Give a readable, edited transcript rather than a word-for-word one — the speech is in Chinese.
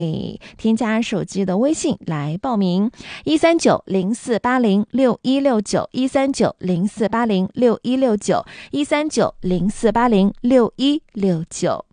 添加手机的微信来报名13904806169，13904806169，13904806169。